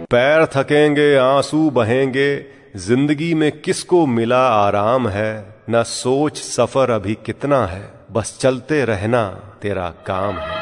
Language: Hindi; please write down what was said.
पैर थकेंगे आंसू बहेंगे, जिंदगी में किसको मिला आराम है। न सोच सफर अभी कितना है, बस चलते रहना तेरा काम है।